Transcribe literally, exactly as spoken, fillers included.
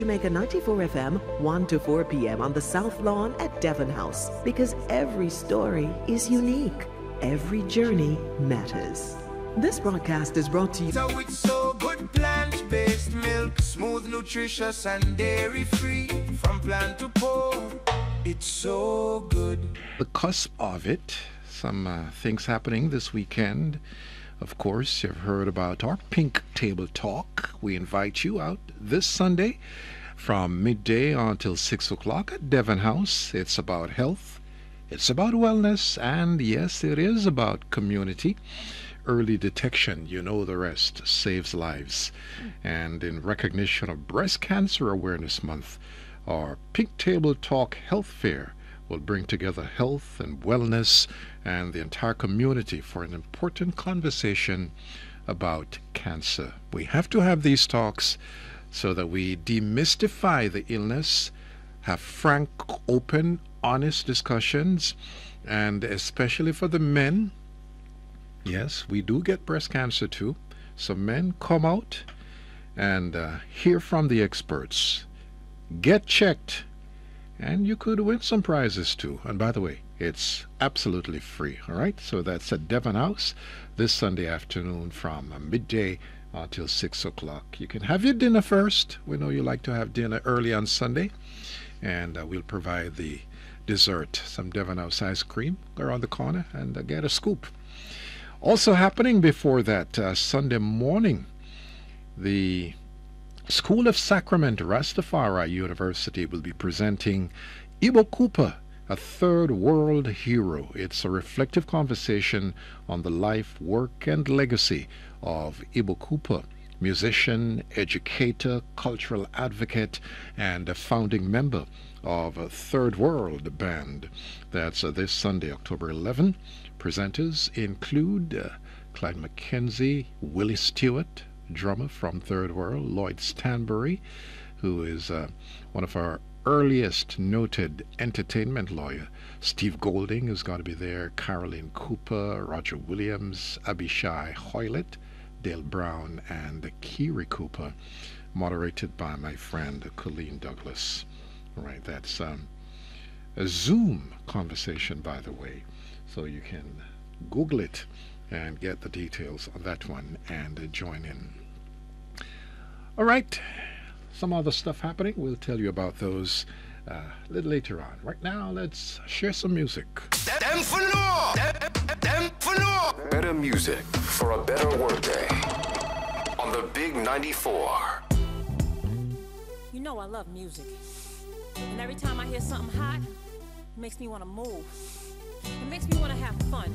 Jamaica ninety-four F M, one to four p.m. on the South Lawn at Devon House. Because every story is unique. Every journey matters. This broadcast is brought to you. So it's so good, plant-based milk, smooth, nutritious, and dairy-free. From plant to pole, it's so good. The cusp of it, some uh, things happening this weekend. Of course, you've heard about our Pink Table Talk. We invite you out this Sunday from midday until six o'clock at Devon House. It's about health, it's about wellness, and yes, it is about community. Early detection, you know the rest, saves lives. And in recognition of Breast Cancer Awareness Month, our Pink Table Talk Health Fair will bring together health and wellness and the entire community for an important conversation about cancer. We have to have these talks so that we demystify the illness, have frank, open, honest discussions, and especially for the men. Yes, we do get breast cancer too. So men, come out and uh, hear from the experts. Get checked. And you could win some prizes too. And by the way, it's absolutely free. All right. So that's at Devon House this Sunday afternoon from midday until six o'clock. You can have your dinner first. We know you like to have dinner early on Sunday. And uh, we'll provide the dessert, some Devon House ice cream. Go around the corner and uh, get a scoop. Also happening before that, uh, Sunday morning, the School of Sacrament Rastafari University will be presenting Ibo Cooper, a third world hero. It's a reflective conversation on the life, work, and legacy of Ibo Cooper, musician, educator, cultural advocate, and a founding member of a Third World Band. That's uh, this Sunday, October eleventh. Presenters include uh, Clyde McKenzie, Willie Stewart, drummer from Third World, Lloyd Stanbury, who is uh, one of our earliest noted entertainment lawyer. Steve Golding is going to be there, Caroline Cooper, Roger Williams, Abishai Hoylett, Dale Brown, and Kiri Cooper, moderated by my friend Colleen Douglas. All right, that's um, a Zoom conversation, by the way, so you can Google it and get the details on that one and uh, join in. All right, some other stuff happening. We'll tell you about those uh, a little later on. Right now, let's share some music. Them for no! Them, them for no! Better music for a better workday on the Big ninety-four. You know I love music. And every time I hear something hot, it makes me want to move. It makes me want to have fun.